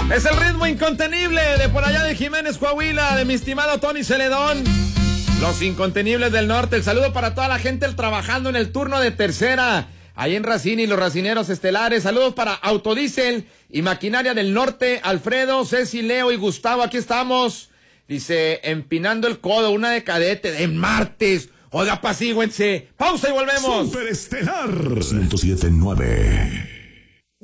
Es el ritmo incontenible de por allá de Jiménez, Coahuila, de mi estimado Tony Celedón. Los incontenibles del norte. El saludo para toda la gente trabajando en el turno de tercera. Ahí en Racine, los racineros estelares. Saludos para Autodiesel y Maquinaria del Norte. Alfredo, Ceci, Leo y Gustavo. Aquí estamos. Dice, empinando el codo, una de cadete de martes. Oiga, apacíguense. Pausa y volvemos. Superestelar 107.9.